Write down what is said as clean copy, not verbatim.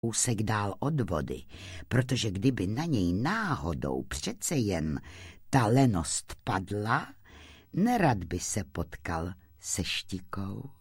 kousek dál od vody, protože kdyby na něj náhodou přece jen ta lenost padla, nerad by se potkal se Štikou.